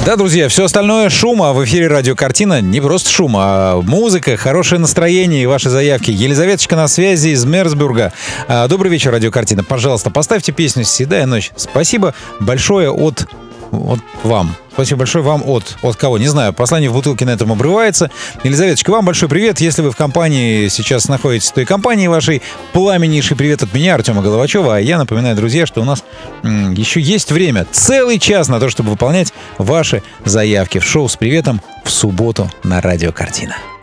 Да, друзья, все остальное шум, а в эфире радиокартина не просто шум, а музыка, хорошее настроение и ваши заявки. Елизаветочка на связи из Мерсбурга. Добрый вечер, радиокартина. Пожалуйста, поставьте песню «Седая ночь». Спасибо большое от вам. Спасибо большое вам от кого? Не знаю, послание в бутылке на этом обрывается. Елизаветочка, вам большой привет. Если вы в компании сейчас находитесь, то и компании вашей пламеннейший привет от меня, Артема Головачева. А я напоминаю, друзья, что у нас еще есть время, целый час на то, чтобы выполнять ваши заявки в шоу с приветом в субботу на радиокартина.